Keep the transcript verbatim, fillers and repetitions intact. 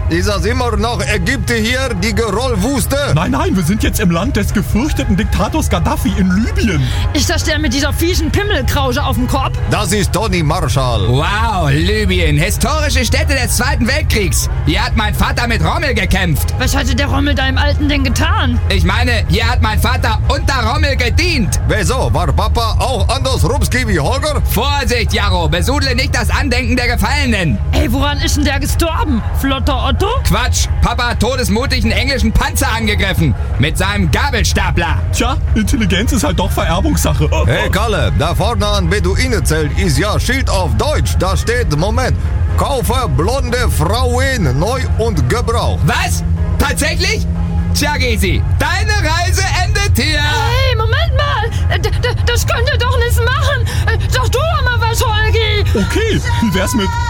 Ist das immer noch Ägypten hier, die Gerollwüste? Nein, nein, wir sind jetzt im Land des gefürchteten Diktators Gaddafi in Libyen. Ist das der mit dieser fiesen Pimmelkrause auf dem Kopf? Das ist Tony Marshall. Wow, Libyen, historische Stätte des Zweiten Weltkriegs. Hier hat mein Vater mit Rommel gekämpft. Was hatte der Rommel deinem Alten denn getan? Ich meine, hier hat mein Vater unter Rommel gedient. Wieso? War Papa auch anders Rumski wie Holger? Vorsicht, Jarro, besudle nicht das Andenken der Gefallenen. Ey, woran ist denn der gestorben? Flotter Otto? Quatsch, Papa hat todesmutig einen englischen Panzer angegriffen. Mit seinem Gabelstapler. Tja, Intelligenz ist halt doch Vererbungssache. Hey Kalle, da vorne an Beduinenzelt ist ja Schild auf Deutsch. Da steht, Moment, kaufe blonde Frauen neu und gebraucht. Was? Tatsächlich? Tja, Gysi, deine Reise endet hier. Hey, Moment mal! D d das könnt ihr doch nicht machen! Sag du mal was, Holgi! Okay, wie wär's mit